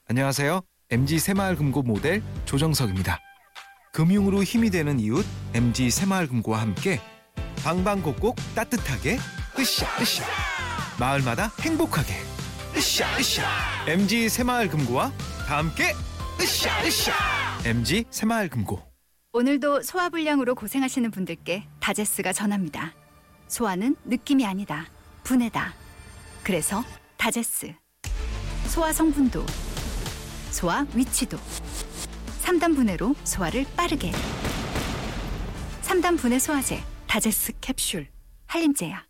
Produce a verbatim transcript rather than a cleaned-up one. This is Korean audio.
안녕하세요. 엠지 새마을금고 모델 조정석입니다. 금융으로 힘이 되는 이웃 엠지 새마을금고와 함께 방방곡곡 따뜻하게 으쌰 으쌰 마을마다 행복하게 으쌰 으쌰 엠지 새마을금고와 다 함께 으쌰 으쌰 엠지 새마을금고. 오늘도 소화불량으로 고생하시는 분들께 다제스가 전합니다. 소화는 느낌이 아니다. 분해다. 그래서 다제스. 소화 성분도, 소화 위치도, 삼 단 분해로 소화를 빠르게. 삼 단 분해 소화제 다제스 캡슐 한림제약.